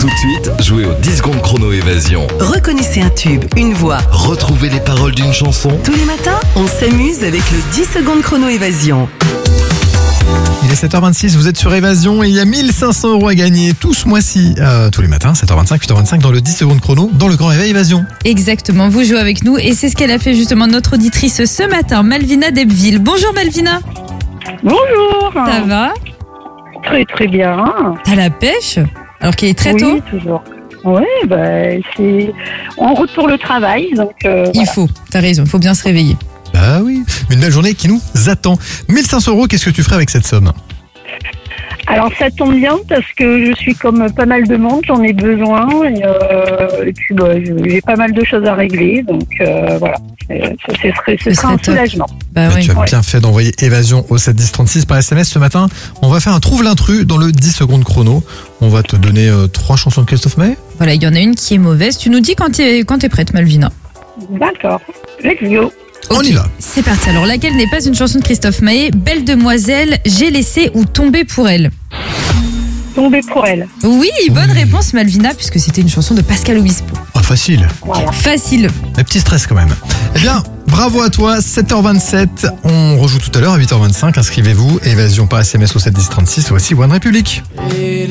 Tout de suite, jouez au 10 secondes chrono évasion. Reconnaissez un tube, une voix. Retrouvez les paroles d'une chanson. Tous les matins, on s'amuse avec le 10 secondes chrono évasion. Il est 7h26, vous êtes sur Évasion et il y a 1500 € à gagner tout ce mois-ci, tous les matins, 7h25, 8h25 dans le 10 secondes chrono, dans le Grand Réveil Évasion. Exactement, vous jouez avec nous et c'est ce qu'elle a fait justement notre auditrice ce matin, Malvina d'Ebbeville. Bonjour Malvina. Bonjour. Ça va? Très très bien. T'as la pêche? Alors qu'il est très tôt. Oui, toujours. Ouais, c'est en route pour le travail, donc Il faut, t'as raison, il faut bien se réveiller. Bah oui, une belle journée qui nous attend. 1500 €, qu'est-ce que tu ferais avec cette somme? Alors ça tombe bien parce que je suis comme pas mal de monde, j'en ai besoin et puis j'ai pas mal de choses à régler, donc voilà, ce serait un top. soulagement. Bah oui. Tu as bien fait d'envoyer Évasion au 71036 par SMS ce matin. On va faire un trouve l'intrus dans le 10 secondes chrono. On va te donner 3 chansons de Christophe Maé. Voilà, il y en a une qui est mauvaise. Tu nous dis quand t'es prête, Malvina. D'accord, let's go. On y va. C'est parti. Alors, laquelle n'est pas une chanson de Christophe Maé? Belle demoiselle, j'ai laissé ou tombé pour elle? Tomber pour elle. Oui, bonne réponse, Malvina, puisque c'était une chanson de Pascal Obispo. Oh, facile. Voilà. Facile. Un petit stress quand même. Eh bien, bravo à toi, 7h27. On rejoue tout à l'heure à 8h25. Inscrivez-vous. Évasion par SMS au 71036. Voici One République.